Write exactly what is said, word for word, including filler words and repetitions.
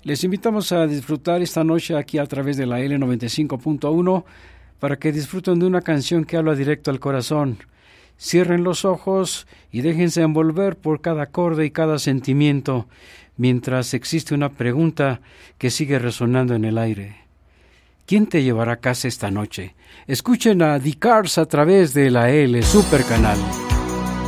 Les invitamos a disfrutar esta noche aquí a través de la L noventa y cinco punto uno para que disfruten de una canción que habla directo al corazón. Cierren los ojos y déjense envolver por cada acorde y cada sentimiento, mientras existe una pregunta que sigue resonando en el aire. ¿Quién te llevará a casa esta noche? Escuchen a The Cars a través de la L Super Canal.